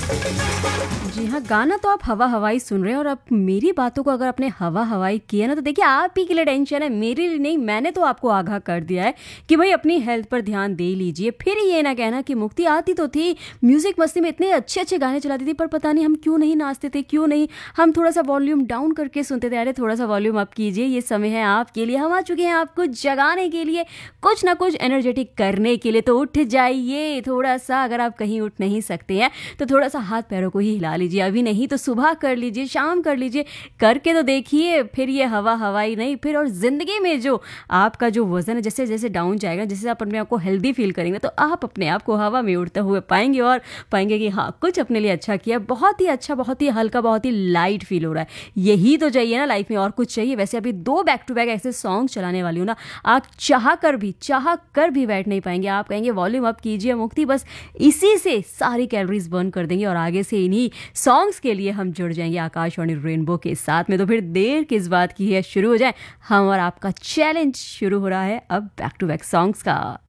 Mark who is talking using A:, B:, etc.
A: जी हाँ, गाना तो आप हवा हवाई सुन रहे हैं और अब मेरी बातों को अगर आपने हवा हवाई किया ना तो देखिए आप ही के लिए टेंशन है, मेरे लिए नहीं। मैंने तो आपको आगाह कर दिया है कि भाई अपनी हेल्थ पर ध्यान दे लीजिए। फिर ये ना कहना कि मुक्ति आती तो थी, म्यूजिक मस्ती में इतने अच्छे अच्छे गाने चलाती थी, पर पता नहीं हम क्यों नहीं नाचते थे, क्यों नहीं हम थोड़ा सा वॉल्यूम डाउन करके सुनते थे। अरे थोड़ा सा वॉल्यूम अप कीजिए, ये समय है आपके लिए। हम आ चुके हैं आपको जगाने के लिए, कुछ ना कुछ एनर्जेटिक करने के लिए। तो उठ जाइए थोड़ा सा, अगर आप कहीं उठ नहीं सकते हैं तो थोड़ा सा हाथ पैरों को ही हिला लीजिए। अभी नहीं तो सुबह कर लीजिए, शाम कर लीजिए, करके तो देखिए। फिर ये हवा हवाई नहीं, फिर और जिंदगी में जो आपका जो वजन है जैसे जैसे डाउन जाएगा, जैसे आप अपने आप को हेल्दी फील करेंगे, तो आप अपने आप को हवा में उड़ते हुए पाएंगे और पाएंगे कि हाँ कुछ अपने लिए अच्छा किया, बहुत ही अच्छा, बहुत ही हल्का, बहुत ही लाइट फील हो रहा है। यही तो चाहिए ना लाइफ में, और कुछ चाहिए? वैसे अभी 2 बैक टू बैक ऐसे सॉन्ग चलाने वाली हूँ ना, आप चाह कर भी बैठ नहीं पाएंगे। आप कहेंगे वॉल्यूम अप कीजिए मुक्ति, बस इसी से सारी कैलोरीज बर्न कर देंगे और आगे से इन्हीं सॉन्ग्स के लिए हम जुड़ जाएंगे आकाशवाणी रेनबो के साथ में। तो फिर देर किस बात की है, शुरू हो जाए। हम और आपका चैलेंज शुरू हो रहा है अब बैक टू बैक सॉन्ग्स का।